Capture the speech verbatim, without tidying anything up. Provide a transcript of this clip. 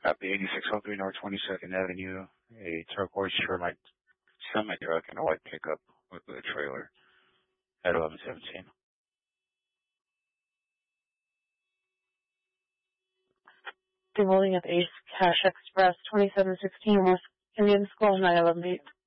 Copy eighty-six oh three North twenty-second Avenue, a turquoise Chevrolet semi-truck and a white pickup with a trailer at eleven seventeen. The holding of Ace Cash Express, twenty-seven sixteen West Indian School, nine eleven eight.